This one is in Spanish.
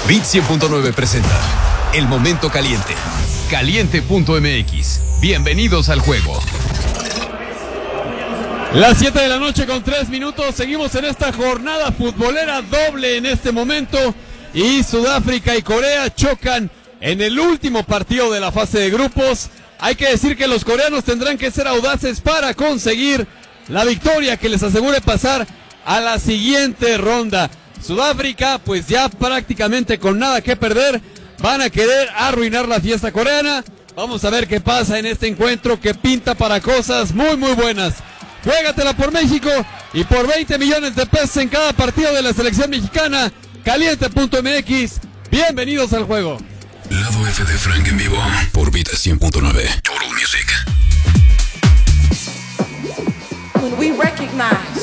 Bit 100.9 presenta El Momento Caliente. Caliente.mx. Bienvenidos al juego. Las 7 de la noche con 3 minutos. Seguimos en esta jornada futbolera doble en este momento. Y Sudáfrica y Corea chocan en el último partido de la fase de grupos. Hay que decir que los coreanos tendrán que ser audaces para conseguir la victoria que les asegure pasar a la siguiente ronda. Sudáfrica, pues ya prácticamente con nada que perder, van a querer arruinar la fiesta coreana. Vamos a ver qué pasa en este encuentro que pinta para cosas muy buenas. Juégatela por México y por 20 millones de pesos en cada partido de la selección mexicana. Caliente.mx, bienvenidos al juego. Lado F de Frank en vivo por Bit 100.9 Total Music. When we recognize